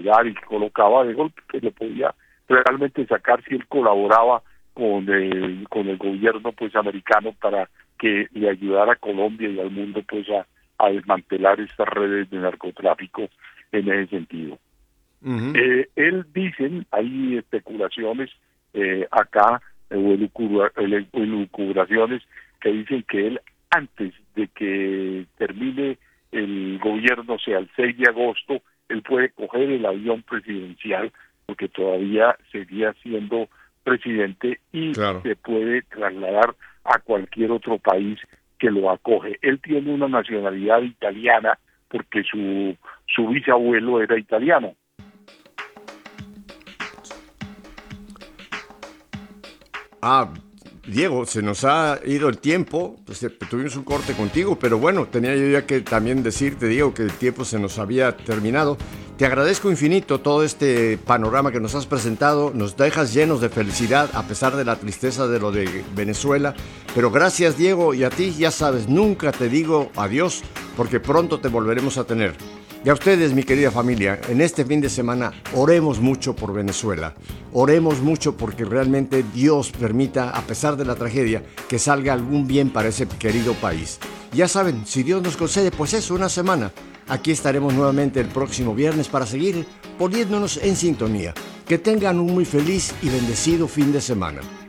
llegar y que colocaba de golpe, que le podía realmente sacar si él colaboraba con el gobierno pues americano para que le ayudara a Colombia y al mundo pues a desmantelar estas redes de narcotráfico en ese sentido. Uh-huh. Él dicen, hay especulaciones acá, elucubraciones que dicen que él, antes de que termine el gobierno, o sea, el 6 de agosto, él puede coger el avión presidencial, porque todavía seguía siendo presidente, y claro, se puede trasladar a cualquier otro país que lo acoge. Él tiene una nacionalidad italiana, porque su bisabuelo era italiano. Diego, se nos ha ido el tiempo, pues, tuvimos un corte contigo, pero bueno, tenía yo ya que también decirte, Diego, que el tiempo se nos había terminado. Te agradezco infinito todo este panorama que nos has presentado, nos dejas llenos de felicidad a pesar de la tristeza de lo de Venezuela, pero gracias, Diego, y a ti, ya sabes, nunca te digo adiós, porque pronto te volveremos a tener. Y a ustedes, mi querida familia, en este fin de semana oremos mucho por Venezuela. Oremos mucho porque realmente Dios permita, a pesar de la tragedia, que salga algún bien para ese querido país. Ya saben, si Dios nos concede, pues eso, una semana. Aquí estaremos nuevamente el próximo viernes para seguir poniéndonos en sintonía. Que tengan un muy feliz y bendecido fin de semana.